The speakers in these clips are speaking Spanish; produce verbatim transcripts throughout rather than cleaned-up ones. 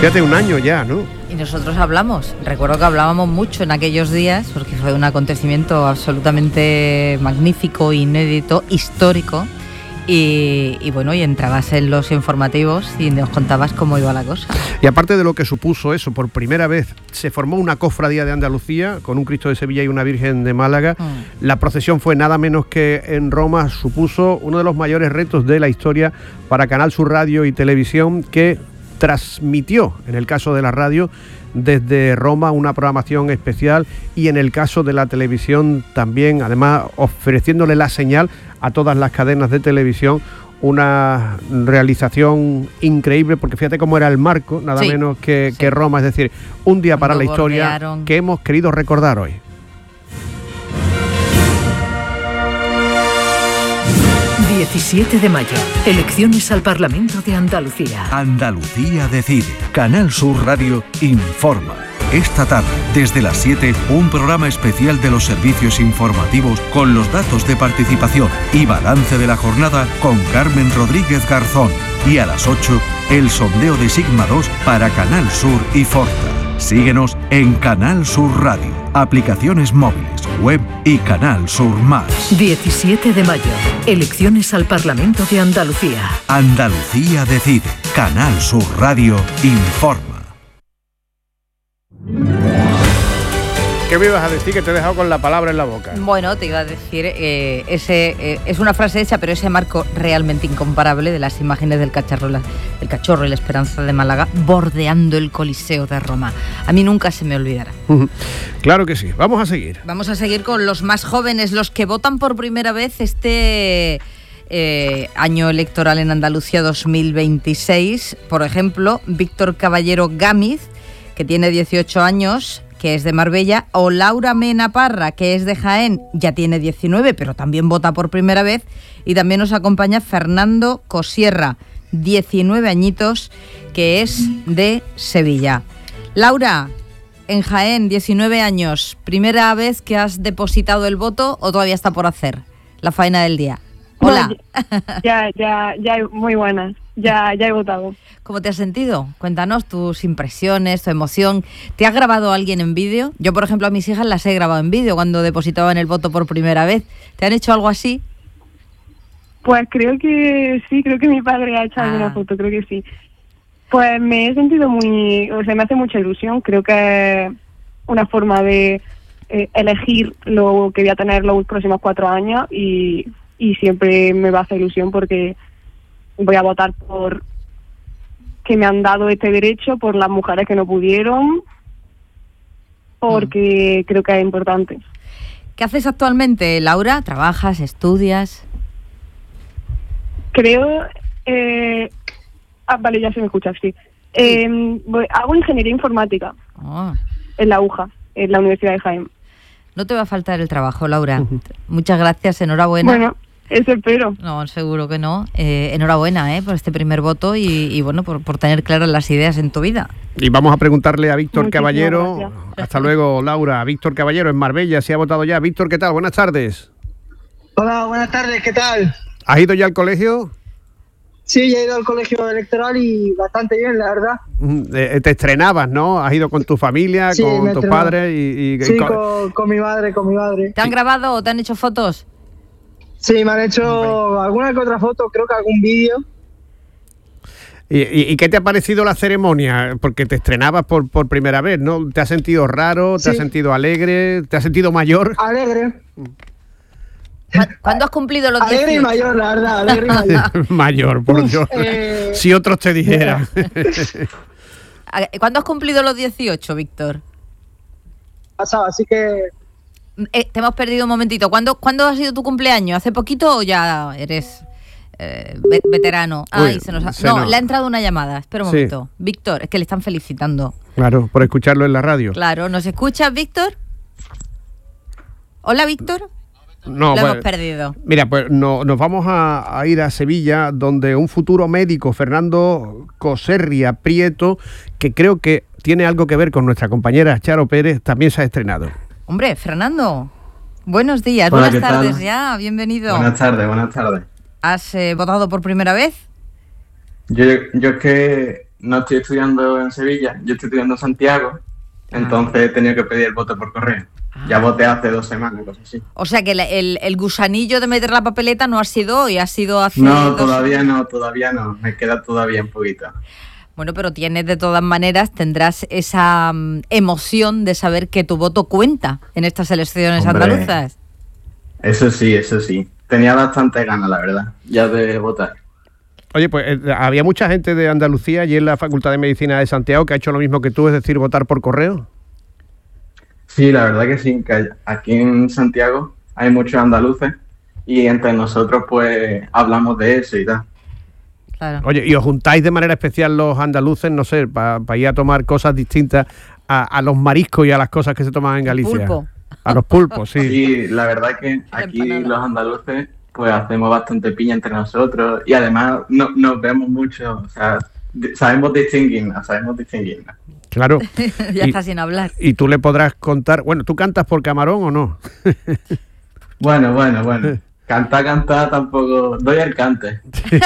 Fíjate, un año ya, ¿no? Y nosotros hablamos, recuerdo que hablábamos mucho en aquellos días, porque fue un acontecimiento absolutamente magnífico, inédito, histórico. Y, y bueno, y entrabas en los informativos y nos contabas cómo iba la cosa. Y aparte de lo que supuso eso, por primera vez se formó una cofradía de Andalucía con un Cristo de Sevilla y una Virgen de Málaga. Mm. La procesión fue nada menos que en Roma, supuso uno de los mayores retos de la historia para Canal Sur Radio y Televisión, que transmitió, en el caso de la radio, desde Roma una programación especial, y en el caso de la televisión también, además ofreciéndole la señal a todas las cadenas de televisión, una realización increíble, porque fíjate cómo era el marco, nada sí, menos que, sí. que Roma, es decir, un día para la historia bordearon. Que hemos querido recordar hoy. diecisiete de mayo, elecciones al Parlamento de Andalucía. Andalucía decide. Canal Sur Radio informa. Esta tarde, desde las siete, un programa especial de los servicios informativos con los datos de participación y balance de la jornada con Carmen Rodríguez Garzón. Y a las ocho, el sondeo de Sigma dos para Canal Sur y Forta. Síguenos en Canal Sur Radio, aplicaciones móviles, web y Canal Sur Más. diecisiete de mayo, elecciones al Parlamento de Andalucía. Andalucía decide. Canal Sur Radio informa. ¿Qué me ibas a decir? Que te he dejado con la palabra en la boca. Bueno, te iba a decir, eh, ese eh, es una frase hecha, pero ese marco realmente incomparable de las imágenes del cacharro, la, el cachorro y la Esperanza de Málaga bordeando el Coliseo de Roma. A mí nunca se me olvidará. Claro que sí. Vamos a seguir. Vamos a seguir con los más jóvenes, los que votan por primera vez este eh, año electoral en Andalucía dos mil veintiséis. Por ejemplo, Víctor Caballero Gámiz, que tiene dieciocho años, que es de Marbella, o Laura Mena Parra, que es de Jaén, ya tiene diecinueve, pero también vota por primera vez. Y también nos acompaña Fernando Cosierra, diecinueve añitos, que es de Sevilla. Laura, en Jaén, diecinueve años, ¿primera vez que has depositado el voto o todavía está por hacer la faena del día? Hola. No, ya, ya, ya, muy buenas. Ya, ya he votado. ¿Cómo te has sentido? Cuéntanos tus impresiones, tu emoción. ¿Te ha grabado alguien en vídeo? Yo, por ejemplo, a mis hijas las he grabado en vídeo cuando depositaban el voto por primera vez. ¿Te han hecho algo así? Pues creo que sí, creo que mi padre ha hecho ah. alguna foto, creo que sí. Pues me he sentido muy... O sea, me hace mucha ilusión. Creo que es una forma de eh, elegir lo que voy a tener los próximos cuatro años y, y siempre me va a hacer ilusión porque voy a votar por que me han dado este derecho, por las mujeres que no pudieron, porque mm. creo que es importante. ¿Qué haces actualmente, Laura? ¿Trabajas, estudias? Creo... Eh, ah, vale, ya se me escucha, sí. Eh, voy, hago ingeniería informática oh. en la U J A, en la Universidad de Jaén. No te va a faltar el trabajo, Laura. Uh-huh. Muchas gracias, enhorabuena. Bueno, eso espero. No, seguro que no. Eh, enhorabuena eh, por este primer voto y, y bueno, por, por tener claras las ideas en tu vida. Y vamos a preguntarle a Víctor Muchísimas Caballero. Gracias. Hasta luego, Laura. Víctor Caballero en Marbella, se ha votado ya. Víctor, ¿qué tal? Buenas tardes. Hola, buenas tardes, ¿qué tal? ¿Has ido ya al colegio? Sí, ya he ido al colegio electoral y bastante bien, la verdad. Te estrenabas, ¿no? ¿Has ido con tu familia, sí, con tus padres? Y, y, sí, y con... Con, con mi madre, con mi madre. ¿Te han grabado o te han hecho fotos? Sí, me han hecho alguna que otra foto, creo que algún vídeo. ¿Y, y, ¿Y qué te ha parecido la ceremonia? Porque te estrenabas por, por primera vez, ¿no? ¿Te has sentido raro? ¿Te sí. has sentido alegre? ¿Te has sentido mayor? Alegre. ¿Cuándo has cumplido los dieciocho? Alegre y mayor, la verdad, alegre y mayor. Mayor, por Uf, Dios. Eh... Si otros te dijeran. ¿Cuándo has cumplido los dieciocho, Víctor? Pasado, así que... Eh, te hemos perdido un momentito. ¿Cuándo, ¿Cuándo ha sido tu cumpleaños? ¿Hace poquito o ya eres eh, veterano? Ay, Uy, se nos ha... se no, no, le ha entrado una llamada. Espera un sí. momento. Víctor, es que le están felicitando. Claro, por escucharlo en la radio. Claro, ¿nos escuchas, Víctor? Hola, Víctor. No, lo pues, hemos perdido. Mira, pues no, nos vamos a, a ir a Sevilla, donde un futuro médico, Fernando Cosierra Prieto, que creo que tiene algo que ver con nuestra compañera Charo Pérez, también se ha estrenado. Hombre, Fernando, buenos días, Hola, buenas tardes tal? ya, bienvenido. Buenas tardes, buenas tardes. ¿Has eh, votado por primera vez? Yo, yo es que no estoy estudiando en Sevilla, yo estoy estudiando en Santiago, entonces he tenido que pedir el voto por correo. Ah. Ya voté hace dos semanas, cosas así. O sea que el, el, el gusanillo de meter la papeleta no ha sido hoy, ha sido hace No, dos... todavía no, todavía no, me queda todavía un poquito. Bueno, pero tienes de todas maneras, tendrás esa um, emoción de saber que tu voto cuenta en estas elecciones Hombre, andaluzas. Eso sí, eso sí. Tenía bastante ganas, la verdad, ya de votar. Oye, pues eh, había mucha gente de Andalucía allí en la Facultad de Medicina de Santiago que ha hecho lo mismo que tú, es decir, votar por correo. Sí, la verdad que sí, que aquí en Santiago hay muchos andaluces y entre nosotros pues hablamos de eso y tal. Claro. Oye, ¿y os juntáis de manera especial los andaluces, no sé, para pa ir a tomar cosas distintas a, a los mariscos y a las cosas que se toman en Galicia? Pulpo. A los pulpos, sí. Sí, la verdad que aquí los andaluces pues hacemos bastante piña entre nosotros y además no, nos vemos mucho, o sea, sabemos distinguirnos, sabemos distinguirnos. Claro. Ya y, está sin hablar. Y tú le podrás contar, bueno, ¿tú cantas por camarón o no? Bueno, bueno, bueno. Cantar, cantar tampoco, doy el cante.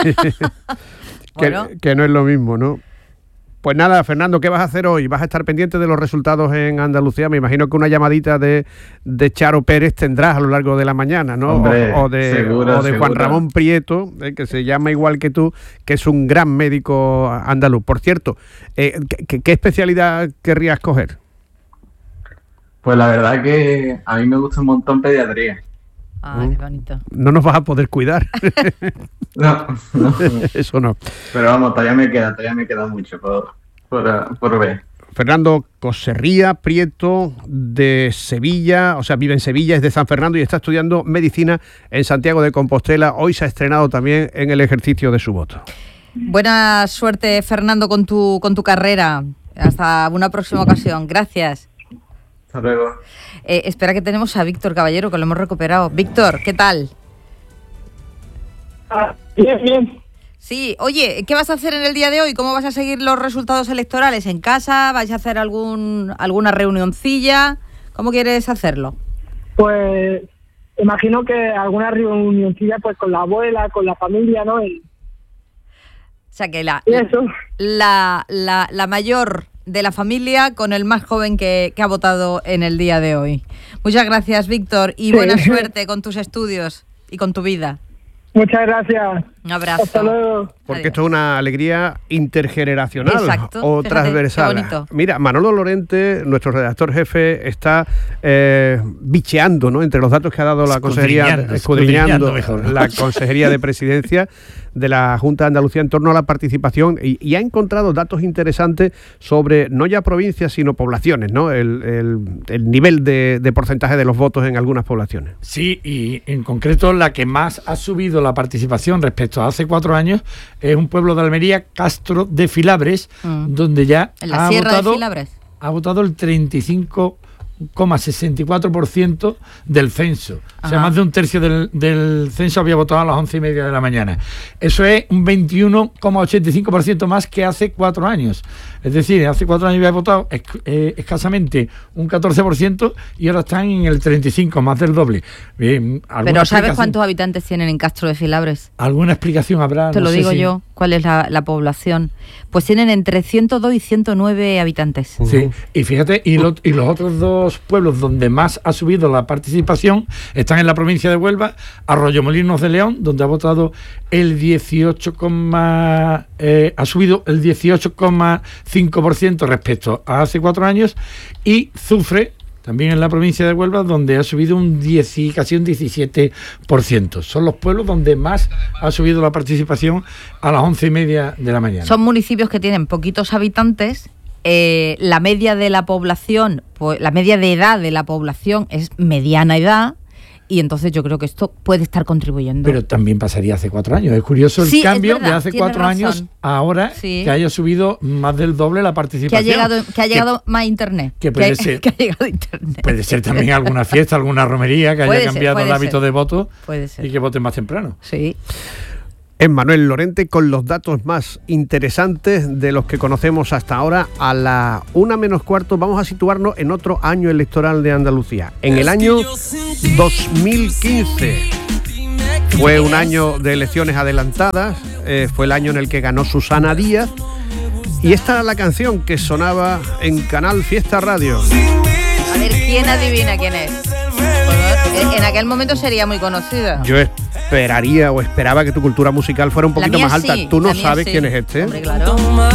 Bueno. que, que no es lo mismo, ¿no? Pues nada, Fernando, ¿qué vas a hacer hoy? ¿Vas a estar pendiente de los resultados en Andalucía? Me imagino que una llamadita de, de Charo Pérez tendrás a lo largo de la mañana, ¿no? Hombre, o, o de, seguro, o de Juan Ramón Prieto, eh, que se llama igual que tú, que es un gran médico andaluz. Por cierto, eh, ¿qué, qué especialidad querrías coger? Pues la verdad que a mí me gusta un montón pediatría. Ay, qué bonito. No nos vas a poder cuidar. No, no. Eso no. Pero vamos, todavía me queda, todavía me queda mucho por, por, por ver. Fernando Coserría Prieto, de Sevilla, o sea, vive en Sevilla, es de San Fernando y está estudiando medicina en Santiago de Compostela. Hoy se ha estrenado también en el ejercicio de su voto. Buena suerte, Fernando, con tu, con tu carrera. Hasta una próxima ocasión. Gracias. Hasta luego. Eh, espera, que tenemos a Víctor Caballero, que lo hemos recuperado. Víctor, ¿qué tal? Ah, bien, bien. Sí, oye, ¿qué vas a hacer en el día de hoy? ¿Cómo vas a seguir los resultados electorales? ¿En casa? ¿Vais a hacer algún alguna reunioncilla? ¿Cómo quieres hacerlo? Pues imagino que alguna reunioncilla pues con la abuela, con la familia, ¿no? Y, o sea que la, y eso. La, la, la mayor de la familia con el más joven que, que ha votado en el día de hoy. Muchas gracias, Víctor, y sí. Buena suerte con tus estudios y con tu vida. Muchas gracias. Un abrazo. Hasta luego. Porque Adiós. Esto es una alegría intergeneracional. Exacto. O Fíjate, transversal. qué bonito. Mira, Manolo Lorente, nuestro redactor jefe, está eh, bicheando, ¿no?, entre los datos que ha dado la Consejería, Escudriñando, escudriñando, escudriñando mejor, ¿no? la Consejería de Presidencia de la Junta de Andalucía en torno a la participación y, y ha encontrado datos interesantes sobre no ya provincias sino poblaciones, ¿no? El, el, el nivel de, de porcentaje de los votos en algunas poblaciones. Sí, y en concreto la que más ha subido la participación respecto a hace cuatro años es un pueblo de Almería, Castro de Filabres, mm. donde ya ¿En la ha Sierra votado, de Filabres? ha votado el treinta y cinco coma sesenta y cuatro por ciento del censo. Ajá. O sea, más de un tercio del, del censo había votado a las once y media de la mañana. Eso es un veintiuno coma ochenta y cinco por ciento más que hace cuatro años. Es decir, hace cuatro años había votado es, eh, escasamente un catorce por ciento y ahora están en el treinta y cinco por ciento, más del doble. Bien, ¿pero sabes cuántos habitantes tienen en Castro de Filabres? ¿Alguna explicación habrá? Te no lo sé digo si... yo. ¿Cuál es la, la población? Pues tienen entre ciento dos y ciento nueve habitantes. Sí, uh-huh. Y fíjate, y, lo, y los otros dos pueblos donde más ha subido la participación están en la provincia de Huelva, Arroyomolinos de León, donde ha votado el dieciocho, eh, ha subido el dieciocho coma cinco por ciento respecto a hace cuatro años, y Zufre, también en la provincia de Huelva, donde ha subido un diez, casi un diecisiete por ciento. Son los pueblos donde más ha subido la participación a las once y media de la mañana. Son municipios que tienen poquitos habitantes. Eh, la media de la población, pues, la media de edad de la población es mediana edad, y entonces yo creo que esto puede estar contribuyendo. Pero también pasaría hace cuatro años. Es curioso el sí, cambio verdad, de hace cuatro razón. años a ahora, sí. Que haya subido más del doble la participación. Que ha llegado, que ha llegado que, más internet. Que puede que, ser. Que ha llegado internet. Puede ser también alguna fiesta, alguna romería que haya cambiado ser, el hábito ser. de voto. Puede ser. Y que voten más temprano. Sí. Es Manuel Lorente con los datos más interesantes de los que conocemos hasta ahora. A la una menos cuarto vamos a situarnos en otro año electoral de Andalucía. En el año dos mil quince fue un año de elecciones adelantadas, eh, fue el año en el que ganó Susana Díaz Y esta era la canción que sonaba en Canal Fiesta Radio. A ver, ¿quién adivina quién es? Pues, en aquel momento sería muy conocida. Yo esperaría o esperaba que tu cultura musical fuera un poquito más alta. Sí, Tú no sabes sí. quién es este. Hombre, claro.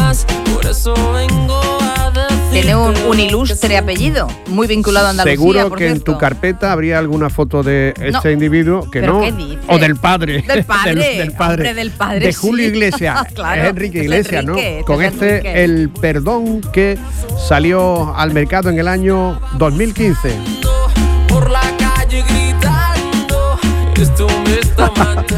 Tiene un, un ilustre apellido, muy vinculado a Andalucía. Seguro por que cierto. en tu carpeta habría alguna foto de este No. individuo que ¿Pero no. qué dices? O del padre. Del padre. del, del padre. Hombre, del padre, de Julio sí. Iglesias. Claro, es Enrique es Iglesias, Enrique, ¿no? este Con es este, Enrique. El Perdón, que salió al mercado en el año dos mil quince. Por la calle gritando, esto me está matando.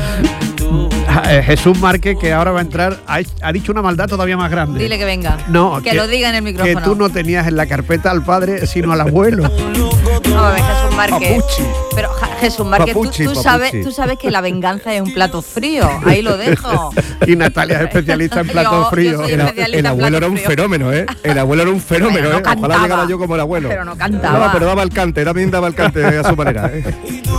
Jesús Márquez, que ahora va a entrar, ha, ha dicho una maldad todavía más grande. Dile que venga. No, que, lo diga en el micrófono. Que tú no tenías en la carpeta al padre, sino al abuelo. No, a ver, Jesús Márquez. Papuchi. Pero ja, Jesús Márquez, tú- Papuchi, tú, papuchi. sabes, tú sabes que la venganza es un plato frío. Ahí lo dejo. Y Natalia es especialista en platos Yo- yo fríos. soy El, especialista el en abuelo platos era un fríos. fenómeno, ¿eh? El abuelo era un fenómeno, Pero no ¿eh? Ojalá cantaba. llegara yo como el abuelo. Pero no cantaba. No, pero daba el cante, también daba el cante a su manera, ¿eh?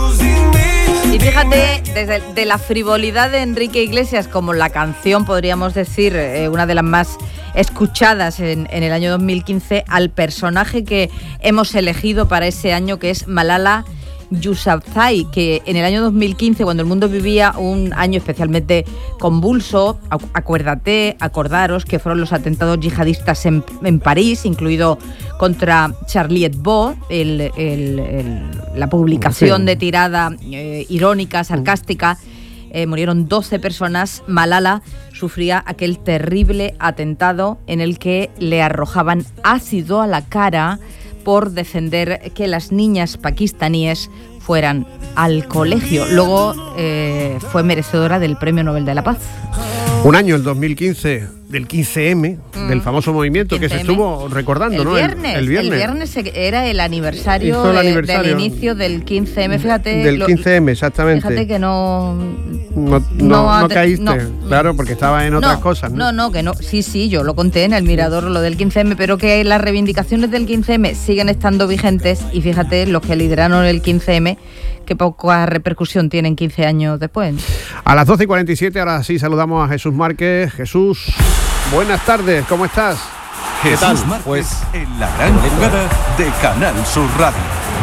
Y fíjate, desde de la frivolidad de Enrique Iglesias, como la canción, podríamos decir, eh, una de las más escuchadas en, en el año dos mil quince, al personaje que hemos elegido para ese año, que es Malala Yousafzai, que en el año dos mil quince, cuando el mundo vivía un año especialmente convulso, acu- acuérdate, acordaros que fueron los atentados yihadistas en, en París, incluido contra Charlie Hebdo, el, el- el- la publicación Sí. de tirada eh, irónica, sarcástica. Eh, murieron doce personas. Malala sufría aquel terrible atentado en el que le arrojaban ácido a la cara por defender que las niñas pakistaníes fueran al colegio. Luego eh, fue merecedora del Premio Nobel de la Paz. Un año, el dos mil quince, del quince eme, Mm. del famoso movimiento que se quince eme. estuvo recordando, El ¿no? viernes, el viernes. el viernes se- era el aniversario, Hizo el de- aniversario. del inicio del quince eme. Fíjate, Del lo- quince eme, exactamente. Fíjate que no... No, no, no no ate- caíste, no. claro, porque estaba en otras no, cosas, ¿no? No, no, que no. Sí, sí, yo lo conté en el Mirador, lo del quince eme, pero que las reivindicaciones del quince eme siguen estando vigentes y fíjate, los que lideraron el quince eme, qué poca repercusión tienen quince años después. A las doce y cuarenta y siete, ahora sí saludamos a Jesús Márquez. Jesús, buenas tardes, ¿cómo estás? Jesús tal? Márquez Pues- en la gran jugada de Canal Sur Radio.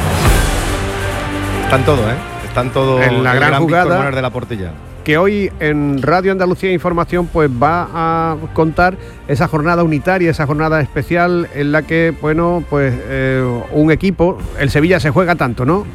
Están todos, ¿eh? Están todos En la el gran Víctor jugada. Moner de la Portilla. Que hoy en Radio Andalucía Información pues va a contar esa jornada unitaria, esa jornada especial en la que, bueno, pues eh, un equipo, el Sevilla se juega tanto, ¿no?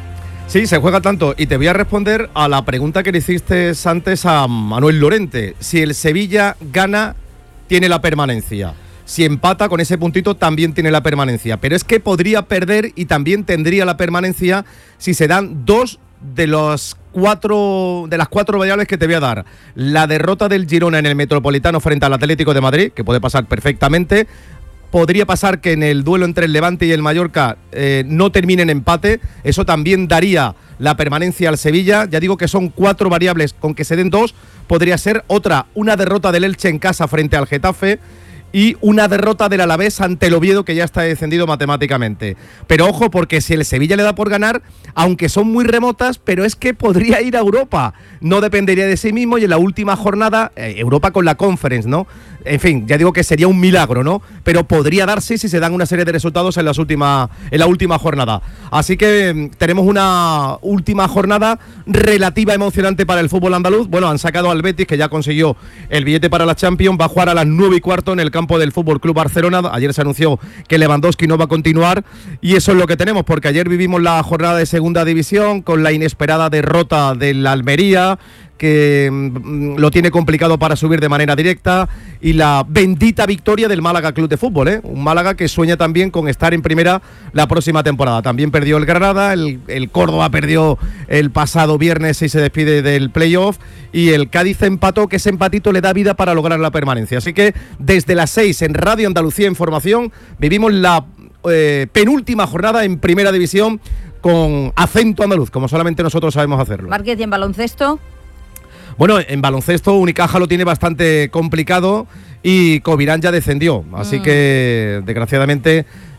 Sí, se juega tanto. Y te voy a responder a la pregunta que le hiciste antes a Manuel Lorente. Si el Sevilla gana, tiene la permanencia. Si empata, con ese puntito también tiene la permanencia. Pero es que podría perder y también tendría la permanencia si se dan dos de los cuatro de las cuatro variables que te voy a dar. La derrota del Girona en el Metropolitano frente al Atlético de Madrid, que puede pasar perfectamente. Podría pasar que en el duelo entre el Levante y el Mallorca eh, no termine en empate. Eso también daría la permanencia al Sevilla. Ya digo que son cuatro variables, con que se den dos. Podría ser otra, una derrota del Elche en casa frente al Getafe y una derrota del Alavés ante el Oviedo, que ya está descendido matemáticamente. Pero ojo, porque si el Sevilla le da por ganar, aunque son muy remotas, pero es que podría ir a Europa. No dependería de sí mismo y en la última jornada, eh, Europa con la Conference, ¿no? En fin, ya digo que sería un milagro, ¿no? Pero podría darse si se dan una serie de resultados en, las última, en la última jornada. Así que mm, tenemos una última jornada relativa emocionante para el fútbol andaluz. Bueno, han sacado al Betis, que ya consiguió el billete para la Champions. Va a jugar a las nueve y cuarto en el campo del Fútbol Club Barcelona. Ayer se anunció que Lewandowski no va a continuar y eso es lo que tenemos, porque ayer vivimos la jornada de segunda división con la inesperada derrota del Almería, que mm, lo tiene complicado para subir de manera directa, y la bendita victoria del Málaga Club de Fútbol, ¿eh? Un Málaga que sueña también con estar en primera la próxima temporada. También perdió el Granada, el, el Córdoba perdió el pasado viernes y se despide del playoff, y el Cádiz empató, que ese empatito le da vida para lograr la permanencia. Así que desde las seis en Radio Andalucía Información vivimos la eh, penúltima jornada en primera división con acento andaluz, como solamente nosotros sabemos hacerlo. Márquez, ¿y en baloncesto? Bueno, en baloncesto Unicaja lo tiene bastante complicado y Covirán ya descendió, así Mm. que desgraciadamente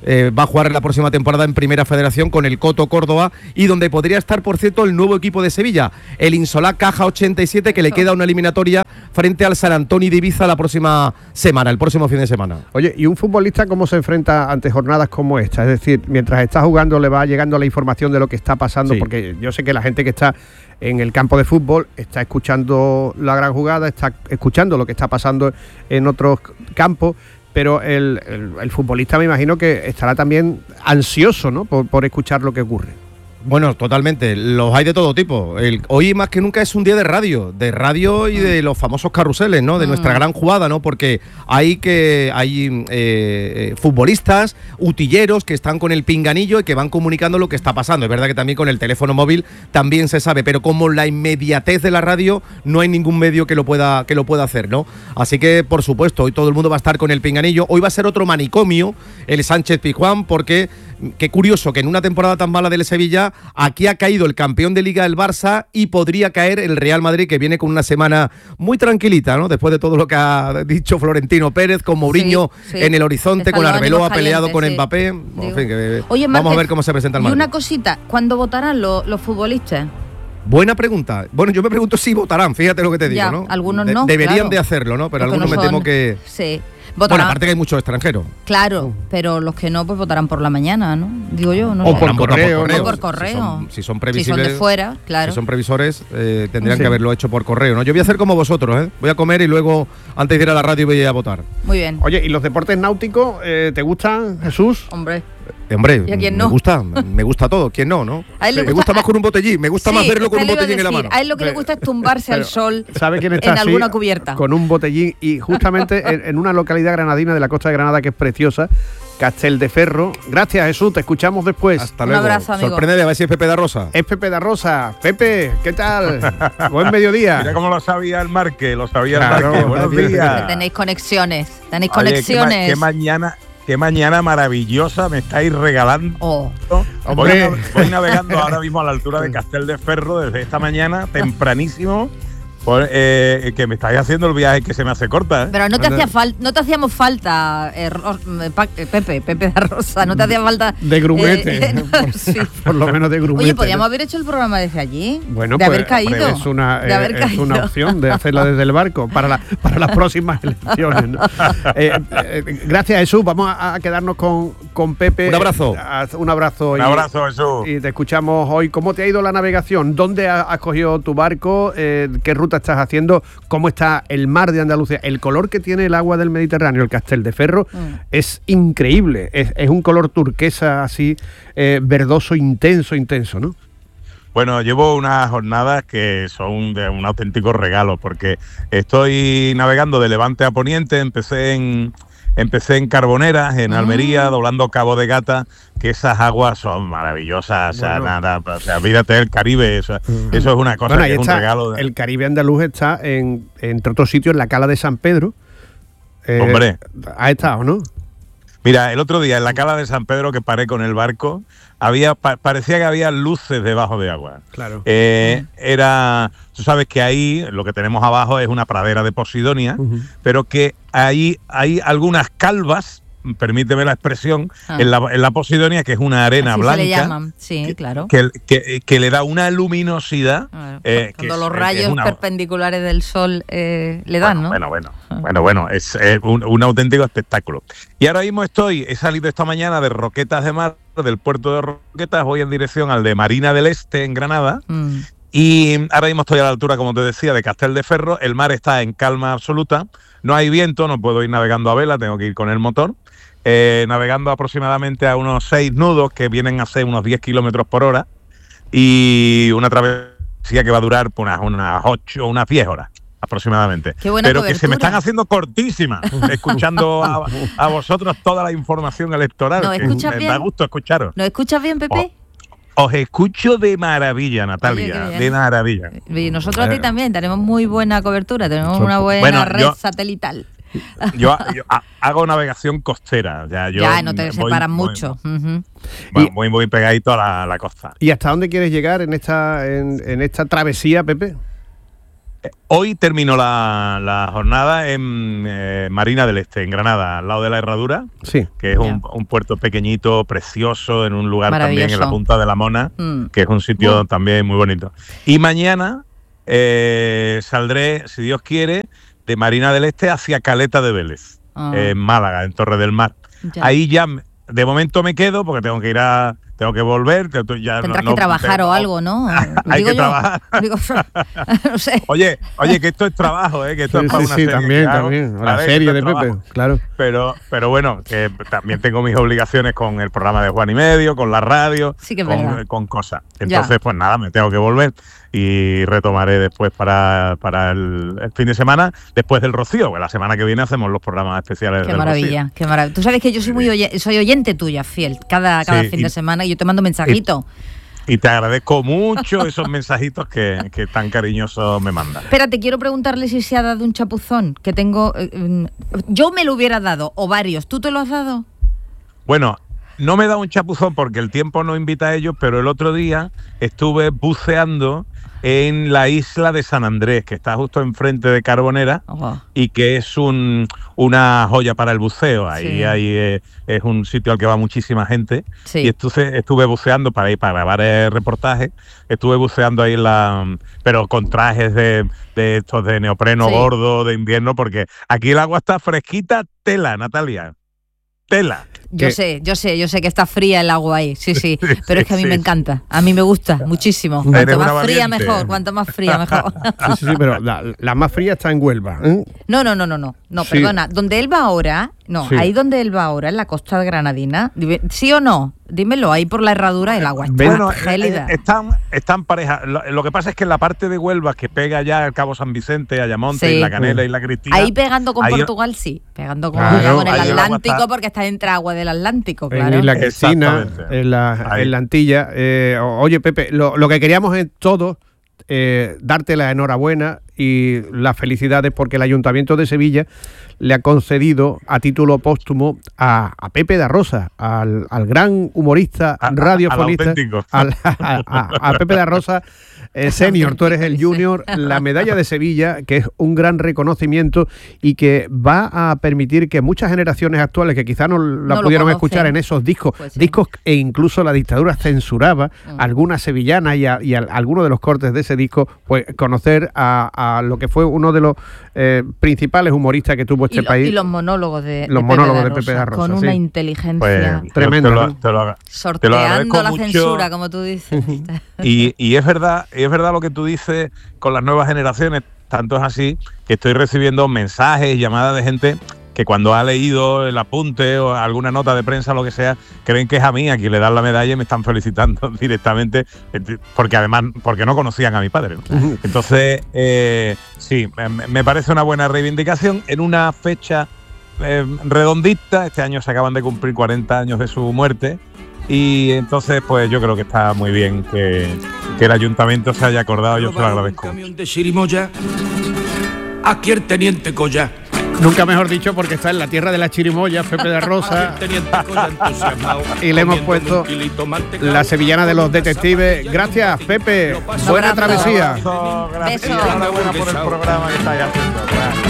eh, va a jugar la próxima temporada en Primera Federación con el Coto Córdoba, y donde podría estar, por cierto, el nuevo equipo de Sevilla, el Insolá Caja ochenta y siete, que le queda una eliminatoria frente al San Antonio de Ibiza la próxima semana, el próximo fin de semana. Oye, ¿y un futbolista cómo se enfrenta ante jornadas como esta? Es decir, mientras está jugando le va llegando la información de lo que está pasando, Sí. porque yo sé que la gente que está en el campo de fútbol está escuchando la gran jugada, está escuchando lo que está pasando en otros campos, pero el, el, el futbolista me imagino que estará también ansioso, ¿no?, por, por escuchar lo que ocurre. Bueno, totalmente, los hay de todo tipo. El, hoy más que nunca es un día de radio, de radio y de los famosos carruseles, ¿no? De nuestra gran jugada, ¿no? Porque hay que hay eh, futbolistas, utilleros que están con el pinganillo y que van comunicando lo que está pasando. Es verdad que también con el teléfono móvil también se sabe, pero como la inmediatez de la radio no hay ningún medio que lo pueda que lo pueda hacer, ¿no? Así que, por supuesto, hoy todo el mundo va a estar con el pinganillo. Hoy va a ser otro manicomio, el Sánchez Pizjuán, porque qué curioso que en una temporada tan mala del Sevilla aquí ha caído el campeón de Liga, el Barça, y podría caer el Real Madrid, que viene con una semana muy tranquilita, ¿no? Después de todo lo que ha dicho Florentino Pérez, con Mourinho Sí, sí. en el horizonte, Están con los Arbeloa ánimos peleado calientes, con sí. Mbappé. Bueno, en fin, que Oye, vamos Márquez, a ver cómo se presenta el y Madrid. una cosita, ¿cuándo votarán lo- los futbolistas? Buena pregunta. Bueno, yo me pregunto si votarán, fíjate lo que te digo, Ya, ¿no? algunos De- no, Deberían claro. de hacerlo, ¿no? Pero Los que algunos no me temo son- que... Sí. Bueno, Votarán, aparte que hay muchos extranjeros. claro, pero los que no, pues votarán por la mañana, ¿no? Digo yo, no O sé. por Votan correo, O ¿no? por Si correo. son, si son Si son previsibles... de fuera, claro. Si son previsores, eh, tendrían Sí. que haberlo hecho por correo, ¿no? Yo voy a hacer como vosotros, ¿eh? Voy a comer y luego, antes de ir a la radio, voy a ir a votar. Muy bien. Oye, ¿y los deportes náuticos eh, te gustan, Jesús? Hombre. Eh, hombre, ¿Y a quién me no? gusta, me gusta todo. ¿Quién no, no? A él le me gusta- gusta más con un botellín, me gusta Sí, más verlo con te un lo iba a botellín en la decir. mano. A él lo que le gusta es tumbarse al Pero, sol ¿sabe quién está en así? alguna cubierta. Con un botellín, y justamente en, en una localidad granadina de la costa de Granada que es preciosa, Casteldeferro. Gracias, Jesús, te escuchamos después. Hasta Un luego. abrazo, amigo. Sorpréndele a ver si es Pepe da Rosa. Es Pepe da Rosa. Pepe, ¿qué tal? Buen mediodía. Mira cómo lo sabía el Marque, lo sabía Claro, el Marque. Buenos bien. días. Tenéis conexiones, tenéis Oye, qué ma- conexiones. Qué, mañana, qué mañana maravillosa me estáis regalando. Oh. Voy, Hombre. nav- voy navegando ahora mismo a la altura de Casteldeferro desde esta mañana, tempranísimo, por, eh, que me estáis haciendo el viaje que se me hace corta. ¿eh? Pero no te Anda. hacía falta, no te hacíamos falta, eh, Ro- eh, Pa- eh, Pepe, Pepe da Rosa, no te hacía falta De grumete. eh, no, sí. Por lo menos de grumete. Oye, podríamos haber hecho el programa desde allí. Bueno, de pues haber caído. hombre, es, una, de eh, haber es caído. una opción de hacerla desde el barco para, la, para las próximas elecciones, ¿no? Eh, eh, gracias, Jesús. Vamos a, a quedarnos con, con Pepe. Un abrazo. A- Un abrazo. Un y- abrazo, Jesús. Y te escuchamos hoy. ¿Cómo te ha ido la navegación? ¿Dónde ha- has cogido tu barco? Eh, ¿Qué ruta estás haciendo? ¿Cómo está el mar de Andalucía? El color que tiene el agua del Mediterráneo, el Casteldeferro, Mm. es increíble. Es, es un color turquesa así, eh, verdoso, intenso, intenso, ¿no? Bueno, llevo unas jornadas que son de un auténtico regalo, porque estoy navegando de Levante a Poniente, empecé en empecé en Carboneras, en Ah. Almería, doblando Cabo de Gata, que esas aguas son maravillosas, o sea, Bueno. nada, o sea, olvídate del Caribe, eso, eso es una cosa Bueno, que ahí es un está, regalo. de- el Caribe andaluz está, en, entre otros sitios, en la Cala de San Pedro. Eh, Hombre. Ha estado, ¿no? Mira, el otro día en la Cala de San Pedro que paré con el barco, había pa- parecía que había luces debajo de agua. Claro. Eh, era, tú sabes que ahí lo que tenemos abajo es una pradera de Posidonia, Ujú. pero que ahí hay algunas calvas, permíteme la expresión, Ah. en, la, en la Posidonia, que es una arena Así blanca, se le llaman, sí, claro. que, que, que le da una luminosidad. Claro. eh, que Cuando es- los es rayos una- perpendiculares del sol eh, le dan, ¿no? Bueno, bueno, bueno, bueno, es eh, un, un auténtico espectáculo. Y ahora mismo estoy, he salido esta mañana de Roquetas de Mar, del puerto de Roquetas, voy en dirección al de Marina del Este, en Granada, Mm. y ahora mismo estoy a la altura, como te decía, de Casteldeferro, el mar está en calma absoluta, no hay viento, no puedo ir navegando a vela, tengo que ir con el motor, eh, navegando aproximadamente a unos seis nudos que vienen a ser unos diez kilómetros por hora, y una travesía que va a durar pues, unas, unas ocho, unas diez horas aproximadamente. Qué buena Pero que se me cobertura. están haciendo cortísimas, escuchando a, a vosotros toda la información electoral. ¿Nos que escuchas me bien? da gusto escucharos. ¿Nos escuchas bien, Pepe? Os escucho de maravilla, Natalia, Oye, qué bien. de maravilla. Y nosotros a ti Eh, también tenemos muy buena cobertura, tenemos So- una buena Bueno, red yo- satelital. Yo, yo ha- hago navegación costera. Ya, yo ya, no te voy- separan voy- mucho. Ujú. Voy, muy, muy pegadito a la, a la costa. ¿Y hasta dónde quieres llegar en esta, en, en esta travesía, Pepe? Hoy terminó la, la jornada en eh, Marina del Este, en Granada, al lado de la Herradura, sí. que es un, un puerto pequeñito, precioso, en un lugar también en la Punta de la Mona, mm. que es un sitio uh. también muy bonito. Y mañana eh, saldré, si Dios quiere, de Marina del Este hacia Caleta de Vélez, uh. en Málaga, en Torre del Mar. Ya. Ahí ya, de momento me quedo porque tengo que ir a... Tengo que volver. Ya Tendrás no, que trabajar tengo, o algo, ¿no? Hay digo que yo, trabajar. Digo, no sé. Oye, oye, que esto es trabajo, ¿eh? Que esto sí, es para sí, una sí, serie también, que hago, también. La ¿vale? serie que de es Pepe, trabajo. claro. Pero, pero bueno, que también tengo mis obligaciones con el programa de Juan y Medio, con la radio, sí que con, con cosas. Entonces, ya. pues nada, me tengo que volver y retomaré después para, para el, el fin de semana, después del Rocío, que la semana que viene hacemos los programas especiales. Qué del maravilla, Rocío. Qué maravilla. Tú sabes que yo soy muy oye, soy oyente tuya, fiel, cada, cada sí, fin y, de semana y yo te mando mensajitos. Y, y te agradezco mucho esos mensajitos que, que tan cariñosos me mandan. Espérate, quiero preguntarle si se ha dado un chapuzón, que tengo... Eh, yo me lo hubiera dado, o varios. ¿Tú te lo has dado? Bueno, no me he dado un chapuzón porque el tiempo no invita a ellos, pero el otro día estuve buceando en la isla de San Andrés, que está justo enfrente de Carbonera, oh. y que es un, una joya para el buceo. Ahí, sí. ahí eh, es un sitio al que va muchísima gente. Sí. Y estuve, estuve buceando para ir para grabar el reportaje. Estuve buceando ahí en la, pero con trajes de, de estos de neopreno sí. gordo de invierno, porque aquí el agua está fresquita, tela, Natalia. Tela. Yo ¿Qué? sé, yo sé, yo sé que está fría el agua ahí, sí, sí, pero es que a mí sí. me encanta, a mí me gusta muchísimo. Cuanto más fría mejor, cuanto más fría mejor. Sí, sí, sí, pero la, la más fría está en Huelva, ¿eh? No, no, no, no, no, no, sí. perdona, donde él va ahora, no, sí. ahí donde él va ahora, en la costa granadina, ¿sí o no? Dímelo, ahí por la Herradura el agua está bueno, gélida. Eh, están, están parejas. Lo, lo que pasa es que en la parte de Huelva que pega ya al Cabo San Vicente, Ayamonte, sí. y la Canela y la Cristina. Ahí pegando con ahí, Portugal, sí. Pegando con, claro, con el Atlántico, está... porque está entre agua del Atlántico, claro. En la Cristina, en la, en la Antilla. Eh, oye, Pepe, lo, lo que queríamos es todos eh, darte la enhorabuena y las felicidades porque el Ayuntamiento de Sevilla le ha concedido a título póstumo a, a Pepe da Rosa, al, al gran humorista a, radiofonista, al, a, a, a Pepe da Rosa eh, senior, tú eres el junior, la medalla de Sevilla, que es un gran reconocimiento y que va a permitir que muchas generaciones actuales que quizá no la no pudieron escuchar en esos discos, pues sí. discos e incluso la dictadura censuraba, mm. algunas sevillanas y, a, y a, a algunos de los cortes de ese disco, pues conocer a, a lo que fue uno de los eh, principales humoristas que tuvo este y lo, país. Y los monólogos de, los de monólogos Pepe de Pepe da Rosa. Con sí. una inteligencia pues, tremenda. Te lo, te lo, sorteando te la mucho. censura, como tú dices. y, y es verdad, es verdad lo que tú dices con las nuevas generaciones. Tanto es así que estoy recibiendo mensajes y llamadas de gente que cuando ha leído el apunte o alguna nota de prensa, lo que sea, creen que es a mí a quien le dan la medalla y me están felicitando directamente, porque además, porque no conocían a mi padre, ¿no? Entonces, eh, sí, me parece una buena reivindicación en una fecha eh, redondita. Este año se acaban de cumplir cuarenta años de su muerte y entonces, pues yo creo que está muy bien que, que el ayuntamiento se haya acordado, yo se lo agradezco. Un camión de Chirimoya, aquí el teniente Colla. Nunca mejor dicho, porque está en la tierra de la chirimoya, Pepe da Rosa. Y le hemos puesto la sevillana de los detectives. Gracias, Pepe. Buena travesía. Gracias. Enhorabuena por el programa que estáis haciendo.